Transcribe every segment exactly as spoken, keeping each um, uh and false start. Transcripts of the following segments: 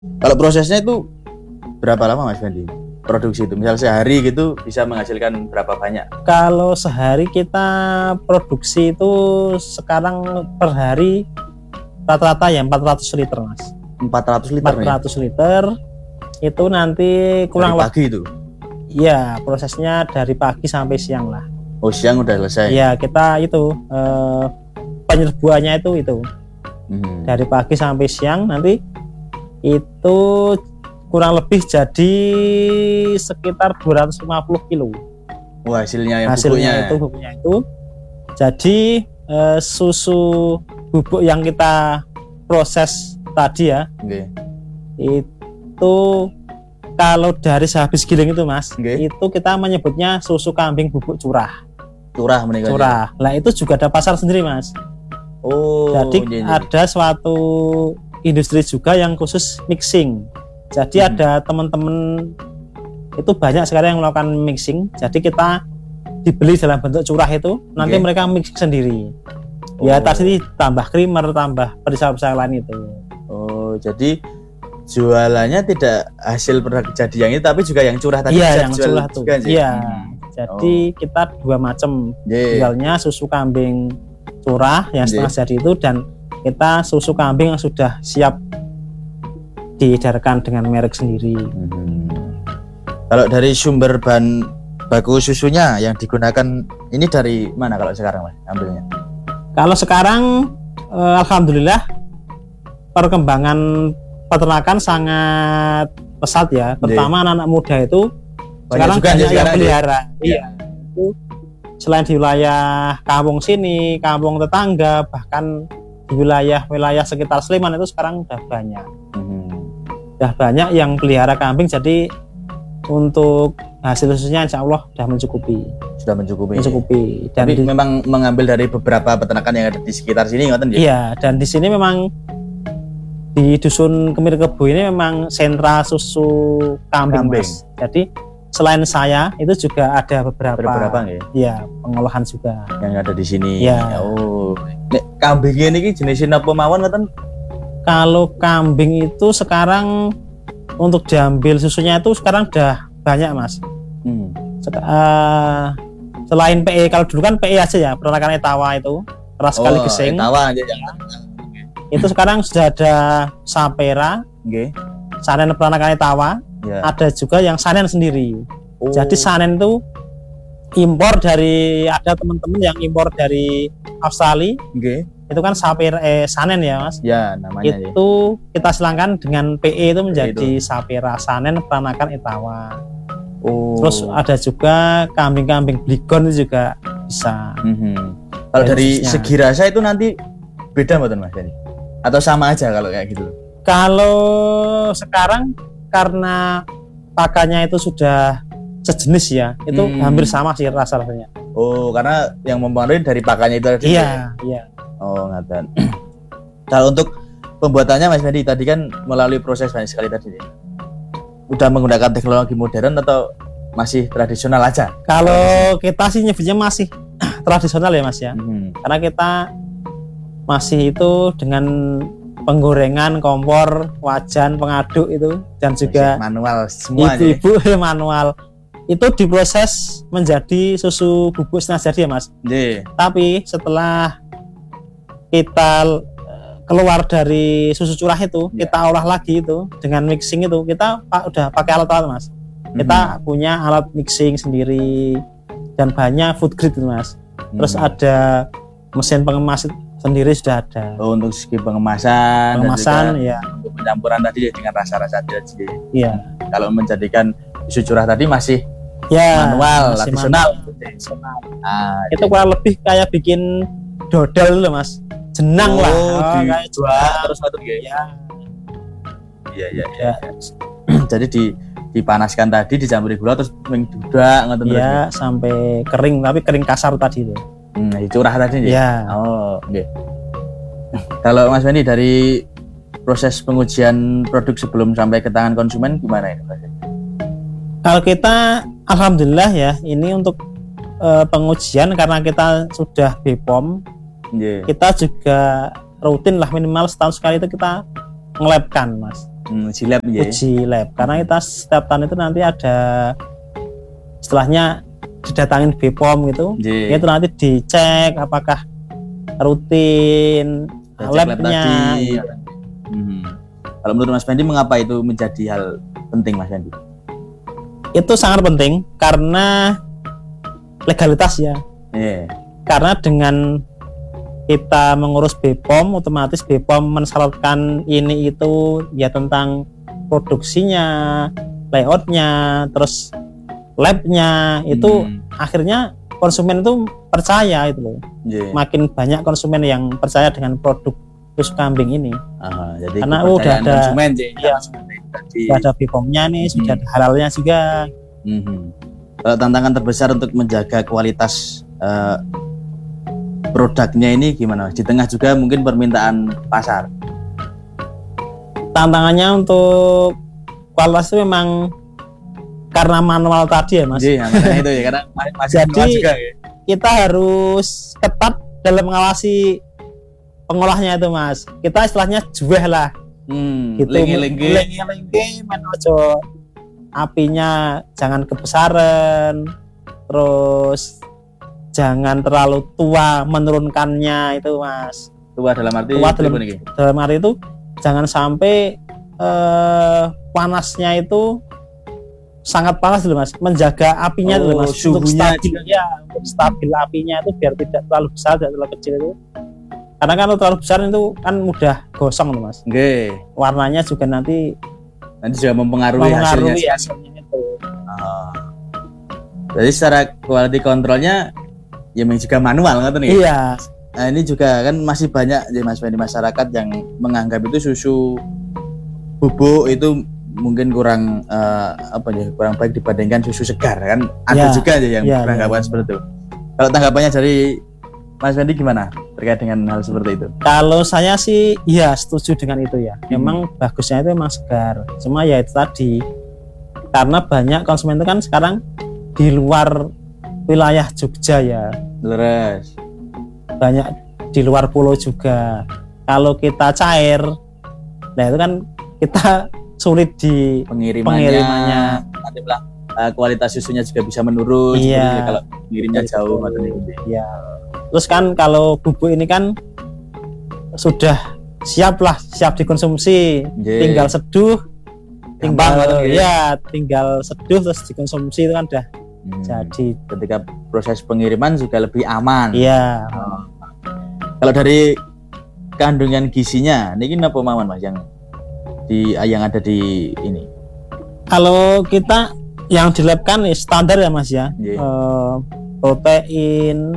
Kalau prosesnya itu berapa lama Mas Fendi? Produksi itu, misal sehari gitu bisa menghasilkan berapa banyak? Kalau sehari kita produksi itu sekarang per hari rata-rata ya empat ratus liter Mas. empat ratus liter. empat ratus liter itu nanti kurang lebih pagi itu? Iya, prosesnya dari pagi sampai siang lah. Oh, siang udah selesai? Iya, kita itu eh, penyerbuannya itu itu hmm. dari pagi sampai siang, nanti itu kurang lebih jadi sekitar dua ratus lima puluh kilo. Wah, hasilnya yang hasilnya bubuknya. itu bubuknya itu jadi eh, susu bubuk yang kita proses tadi ya. Okay. Itu kalau dari sehabis giling itu Mas, okay. itu kita menyebutnya susu kambing bubuk curah. Curah menikah. Curah. Lah itu juga ada pasar sendiri Mas. Oh. Jadi jadi. ada suatu industri juga yang khusus mixing. Jadi hmm. ada teman-teman itu banyak sekarang yang melakukan mixing. Jadi kita dibeli dalam bentuk curah itu, nanti okay. mereka mix sendiri. Oh. Ya tadi tambah creamer, tambah perisai-perisai lain itu. Oh, jadi jualannya tidak hasil produk jadi yang itu, tapi juga yang curah tadi. Iya, yang curah tuh. Iya. Hmm. Jadi oh. kita dua macam. Yeah. Jualnya susu kambing curah yang setengah yeah. jadi itu, dan kita susu kambing yang sudah siap diedarkan dengan merek sendiri. Hmm. Kalau dari sumber bahan baku susunya yang digunakan ini dari mana kalau sekarang Mas ambilnya? Kalau sekarang eh, alhamdulillah perkembangan peternakan sangat pesat ya, terutama yeah. anak-anak muda itu banyak sekarang juga banyak yang pelihara. Iya. Itu selain di wilayah kampung sini, kampung tetangga, bahkan di wilayah-wilayah sekitar Sleman itu sekarang udah banyak. Hmm. Udah banyak yang pelihara kambing, jadi untuk hasil susunya insya Allah sudah mencukupi. Sudah mencukupi. Mencukupi. Dan Tapi di, memang mengambil dari beberapa peternakan yang ada di sekitar sini, ngoten ya? Iya, dan di sini memang di dusun Kemir Kebo ini memang sentra susu kambing, kambing. Mas. Jadi selain saya itu juga ada beberapa, beberapa ya pengolahan juga yang ada di sini. Ya. Oh, nek kambing ini jenisnya apa mawon ngoten? Kalau kambing itu sekarang untuk diambil susunya itu sekarang udah banyak Mas. Hmm. Sek- uh, selain P E, kalau dulu kan P E aja ya, peternakan Etawa itu keras sekali oh, gesing. Etawa aja ya. Itu sekarang sudah ada Sapera, okay. Sanen peternakan Etawa, yeah. ada juga yang Sanen sendiri. Oh. Jadi Sanen itu impor dari, ada teman-teman yang impor dari Australia. Okay. Itu kan Sapera eh, Sanen ya Mas. Ya namanya. Itu ya. Kita silangkan dengan P E itu menjadi itu. Sapera Sanen peternakan Etawa. Oh. Terus ada juga kambing-kambing Bligon itu juga bisa. Mm-hmm. Kalau dari segi rasa itu nanti beda mboten Mas Dani? Atau sama aja kalau kayak gitu? Kalau sekarang karena pakannya itu sudah sejenis ya, itu hmm. hampir sama sih rasa-rasanya. Oh, karena yang mempengaruhi dari pakannya itu tadi. Iya, iya. Oh, ngaten. Kalau untuk pembuatannya Mas Fendi tadi kan melalui proses banyak sekali tadi. Udah menggunakan teknologi modern atau masih tradisional aja? Kalau kita sih nyebutnya masih tradisional ya Mas ya. Hmm. Karena kita masih itu dengan penggorengan, kompor, wajan, pengaduk itu, dan juga masih manual semua. Ibu-ibu manual. Itu diproses menjadi susu bubuk setengah jadi ya Mas. Yeah. Tapi setelah kita keluar dari susu curah itu, yeah. kita olah lagi itu dengan mixing itu, kita udah pakai alat-alat Mas. Mm-hmm. Kita punya alat mixing sendiri dan banyak food grade Mas. Terus mm-hmm. ada mesin pengemas sendiri sudah ada. Oh, untuk segi pengemasan, pengemasan ya. Untuk pencampuran tadi dengan rasa-rasa tadi. Iya. Kalau menjadikan susu curah tadi masih ya, manual, masih tradisional. Tradisional. Ah, itu kurang lebih kayak bikin dodol loh Mas. Jenang oh, lah. Oh, kayak jenang terus satu ya. Iya, iya, iya. Ya. Jadi di dipanaskan tadi, dicampuri gula terus mendudak ngoten terus. Iya, sampai kering, tapi kering kasar tadi itu. Hmm, curah tadi ya. Oh, oke. Okay. Kalau Mas Fendi dari proses pengujian produk sebelum sampai ke tangan konsumen gimana ini Mas? Kalau kita alhamdulillah ya, ini untuk uh, pengujian karena kita sudah B P O M, yeah. kita juga rutin lah minimal setahun sekali itu kita nge-labkan Mas. Hmm, uji lab ya. Uji lab. Karena kita setiap tahun itu nanti ada istilahnya didatangin B P O M gitu. Yeah. Itu nanti dicek apakah rutin lab labnya. Ya. Hmm. Kalau menurut Mas Fendi mengapa itu menjadi hal penting Mas Fendi? Itu sangat penting karena legalitas ya. Yeah. Karena dengan kita mengurus B P O M, otomatis B P O M mensyaratkan ini itu ya tentang produksinya, layoutnya, terus labnya itu hmm. akhirnya konsumen itu percaya itu loh. Yeah. Makin banyak konsumen yang percaya dengan produk susu kambing ini. Aha, jadi karena oh, udah ada konsumen, ya, sudah ada B P O M-nya nih, hmm. sudah ada halalnya juga. Hmm. Kalau tantangan terbesar untuk menjaga kualitas uh, produknya ini gimana? Di tengah juga mungkin permintaan pasar. Tantangannya untuk kualitas itu memang karena manual tadi ya Mas. Iya, makanya itu ya karena masih jadi juga, ya. Kita harus ketat dalam mengawasi pengolahnya itu Mas. Kita istilahnya juweh lah. Hmm, gitu. Lengge-lengge. Lengge-lengge menojo apinya jangan kebesaran. Terus jangan terlalu tua menurunkannya itu Mas. Tua dalam arti tua dalam, dalam arti itu jangan sampai eh, panasnya itu sangat panas dulu Mas, menjaga apinya dulu oh, Mas, untuk stabil ya, untuk stabil apinya itu biar tidak terlalu besar, tidak terlalu kecil itu. Karena kan terlalu besar itu kan mudah gosong tuh Mas. Okay. Warnanya juga nanti nanti juga mempengaruhi, mempengaruhi hasilnya. hasilnya itu. Oh. Jadi secara quality controlnya ya memang juga manual kan nih. Iya. Nah ini juga kan masih banyak ya Mas di masyarakat yang menganggap itu susu bubuk itu mungkin kurang uh, apa ya kurang baik dibandingkan susu segar kan ada ya, juga aja yang ya, beranggapan ya. Seperti itu. Kalau tanggapannya dari Mas Fendi gimana terkait dengan hal seperti itu? Kalau saya sih ya setuju dengan itu ya. Memang hmm. bagusnya itu memang segar. Cuma ya itu tadi karena banyak konsumen itu kan sekarang di luar wilayah Jogja ya. Leres. Banyak di luar pulau juga. Kalau kita cair, nah itu kan kita sulit di pengirimannya, pengirimannya. Nanti lah uh, kualitas susunya juga bisa menurun. Iya. Kalau mengirimnya jauh, iya. Terus kan kalau bubuk ini kan sudah siap lah, siap dikonsumsi. Yeah. Tinggal seduh, tinggal ya, tinggal seduh terus dikonsumsi itu kan udah hmm. jadi. Ketika proses pengiriman juga lebih aman. Iya. Oh. Kalau dari kandungan gizinya, ini apa Maman Mas yang di yang ada di ini? Kalau kita yang di lab kan standar ya Mas ya. Yeah. Uh, protein,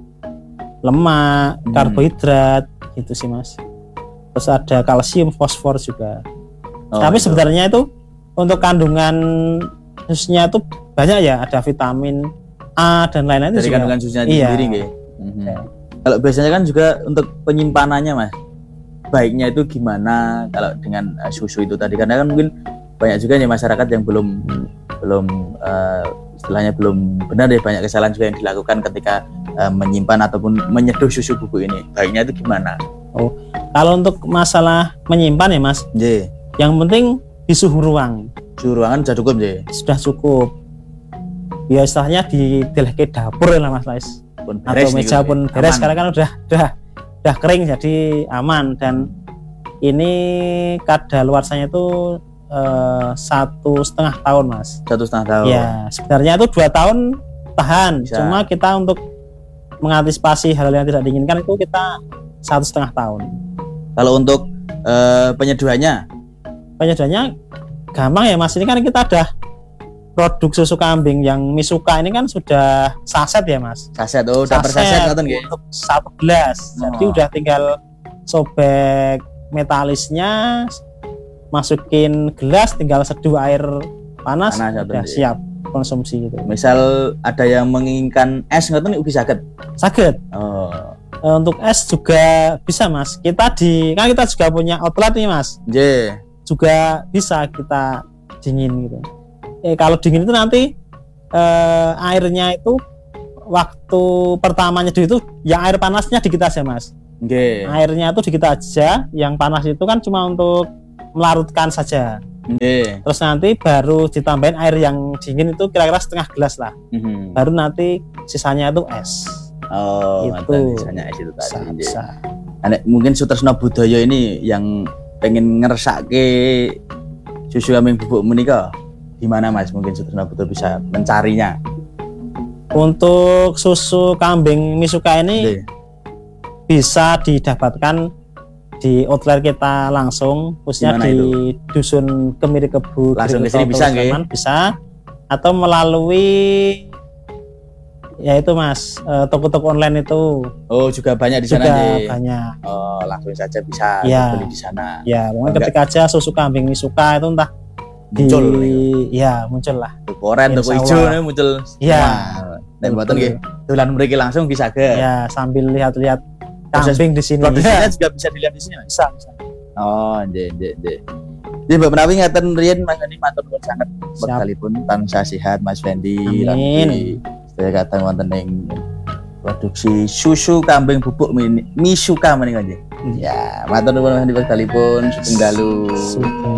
lemak, hmm. karbohidrat gitu sih Mas. Terus ada kalsium, fosfor juga. Oh, tapi itu. Sebenarnya itu untuk kandungan susunya itu banyak ya, ada vitamin A dan lain-lain dari juga. Kandungan susunya iya. sendiri nggih. Mm-hmm. Ya. Kalau biasanya kan juga untuk penyimpanannya Mas, baiknya itu gimana kalau dengan uh, susu itu tadi? Karena kan mungkin banyak juga nih masyarakat yang belum belum uh, istilahnya belum benar deh, banyak kesalahan juga yang dilakukan ketika uh, menyimpan ataupun menyeduh susu bubuk ini. Baiknya itu gimana? Oh, kalau untuk masalah menyimpan ya Mas, yeah. yang penting di suhu ruang. Suhu ruangan sudah cukup ya? Sudah cukup. Ya istilahnya di deleke dapur lah Mas Lais. Atau meja pun beres, sekarang kan udah udah udah kering jadi aman. Dan ini kadaluarsanya itu eh, satu setengah tahun Mas. Satu setengah tahun. Ya sebenarnya itu dua tahun tahan. Bisa. Cuma kita untuk mengantisipasi hal yang tidak diinginkan itu kita satu setengah tahun. Kalau untuk eh, penyeduhannya? Penyeduhannya gampang ya Mas. Ini kan kita ada produk susu kambing yang Misuka ini kan sudah saset ya Mas. Saset, oh udah per saset untuk satu gelas. Oh. Jadi udah tinggal sobek metalisnya, masukin gelas, tinggal seduh air panas, panas udah siap konsumsi gitu. Misal ada yang menginginkan es ngoten ugi saged. Saged. Oh. Untuk es juga bisa Mas. Kita di kan kita juga punya outlet nih Mas. Nggih. Yeah. Juga bisa kita dingin gitu. Eh, kalau dingin itu nanti eh, airnya itu waktu pertama nyeduh itu yang air panasnya dikit aja Mas. Okay. Airnya itu dikit aja, yang panas itu kan cuma untuk melarutkan saja. Nggih. Terus nanti baru ditambahin air yang dingin itu kira-kira setengah gelas lah. Mhm. Baru nanti sisanya itu es. Oh, Itu. mantan sisanya es itu Bisa, tadi. bisa. Nek mungkin Sutresno Budaya ini yang pengen ngersake susu kambing bubuk menika gimana Mas? Mungkin Sutresno Budaya bisa mencarinya. Untuk susu kambing Misuka ini Nggih. bisa didapatkan di outlet kita langsung, khususnya Gimana di itu? dusun Kemiri Kebu Langsung ke Green sini Tol bisa Tol nggih? Sleman, bisa, atau melalui ya itu Mas, eh, toko-toko online itu Oh, juga banyak di sana juga nggih. banyak. Oh, langsung saja bisa Ya. beli di sana. Ya, mungkin Enggak. ketik aja susu kambing Misuka itu entah Muncul. di ya muncul lah. Toko oren, toko Insya hijau Allah. nih muncul. Iya. Dan buatan Betul. nggih, dolan mriki langsung bisa ke. Ya, sambil lihat-lihat Proses kambing di sini. Produksinya juga bisa dilihat di sini, Mas. Bisa, bisa. Oh, nggih, nggih, nggih. Jadi Mbak Menawi ngaten riyen Mas Fendi matur nuwun sanget Siap. wektalipun tansah sehat Mas Fendi Amin. saya kata wonten ing produksi susu kambing bubuk mini, Misuka menika nggih. Ya, matur nuwun Mas Fendi wektalipun sugeng dalu. Sudah.